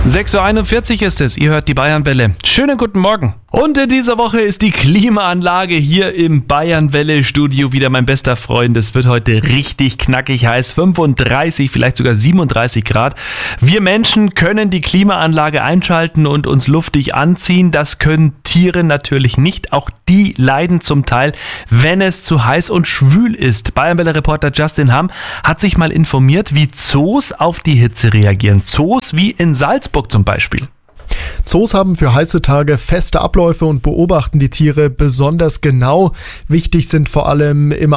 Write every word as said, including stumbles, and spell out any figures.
sechs Uhr einundvierzig ist es, ihr hört die Bayern-Welle. Schönen guten Morgen. Und in dieser Woche ist die Klimaanlage hier im Bayern-Welle-Studio wieder mein bester Freund. Es wird heute richtig knackig heiß, fünfunddreißig, vielleicht sogar siebenunddreißig Grad. Wir Menschen können die Klimaanlage einschalten und uns luftig anziehen. Das können Tiere natürlich nicht. Auch die leiden zum Teil, wenn es zu heiß und schwül ist. Bayern-Welle-Reporter Justin Hamm hat sich mal informiert, wie Zoos auf die Hitze reagieren. Zoos wie in Salzburg zum Beispiel. Zoos haben für heiße Tage feste Abläufe und beobachten die Tiere besonders genau. Wichtig sind vor allem immer